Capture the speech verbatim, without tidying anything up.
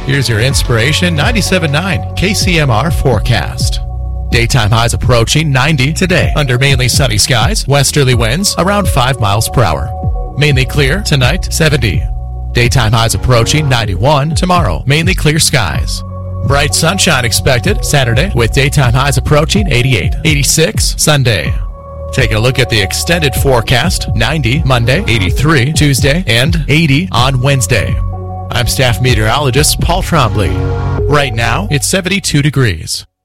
Here's your Inspiration ninety-seven point nine K C M R forecast. Daytime highs approaching ninety today under mainly sunny skies, westerly winds around five miles per hour. Mainly clear tonight, seventy. Daytime highs approaching ninety-one tomorrow, mainly clear skies. Bright sunshine expected Saturday with daytime highs approaching eighty-eight, eighty-six Sunday. Taking a look at the extended forecast, ninety Monday, eighty-three Tuesday, and eighty on Wednesday. I'm staff meteorologist Paul Trombley. Right now, it's seventy-two degrees.